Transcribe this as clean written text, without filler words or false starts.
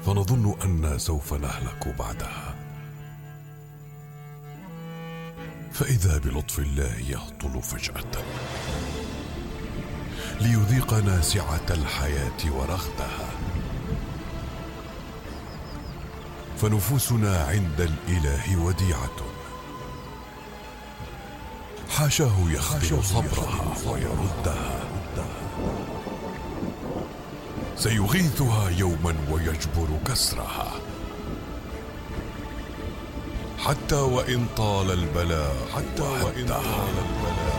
فنظن أننا سوف نهلك بعدها، فإذا بلطف الله يهطل فجأة ليذيقنا سعة الحياة ورغدها، فنفوسنا عند الإله وديعة، حاشاه يخذل صبرها ويردها، سيغيثها يوما ويجبر كسرها، حتى وإن طال البلاء